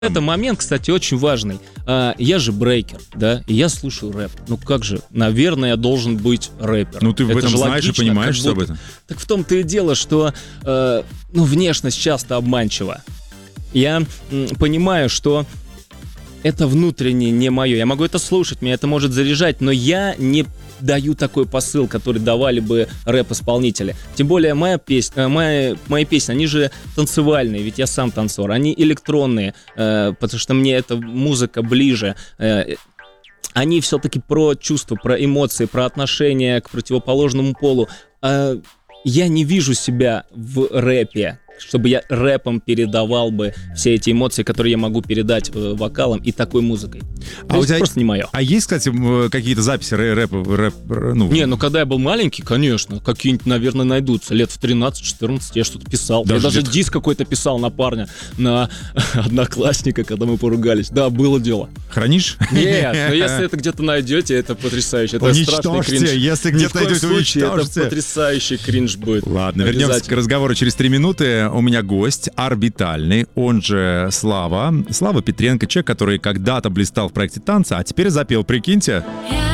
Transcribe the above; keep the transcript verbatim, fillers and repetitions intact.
Это момент, кстати, очень важный. А, я же брейкер, да, и я слушаю рэп. Ну как же, наверное, я должен быть рэпер. Ну ты в Это этом же знаешь логично, и понимаешь как все об будто- этом. Так в том-то и дело, что э, ну, внешность часто обманчива. Я м, понимаю, что это внутренне не мое. Я могу это слушать, меня это может заряжать, но я не даю такой посыл, который давали бы рэп-исполнители. Тем более моя песня, мои, мои песни, они же танцевальные, ведь я сам танцор. Они электронные, э, потому что мне эта музыка ближе. Э, они все-таки про чувства, про эмоции, про отношение к противоположному полу. Э, я не вижу себя в рэпе, чтобы я рэпом передавал бы все эти эмоции, которые я могу передать э, вокалом и такой музыкой. А То у есть тебя- просто не мое. А есть, кстати, м, какие-то записи рэ- рэпа, рэп, р- ну, Не, ну когда я был маленький, конечно, какие-нибудь, наверное, найдутся. Лет в тринадцать-четырнадцать я что-то писал. Даже я даже где-то- диск какой-то писал на парня, на одноклассника, когда мы поругались. Да, было дело. хранишь? Нет, но если это где-то найдете, это потрясающе. Это страшный Уничтожьте, кринж. если Ни в где-то коем найдете, случае, это уничтожьте. потрясающий кринж будет. Ладно, вернемся к Обязательно. разговору через три минуты. У меня гость орбитальный, он же Слава. Слава Петренко, человек, который когда-то блистал в проекте танца, а теперь запел, прикиньте. Я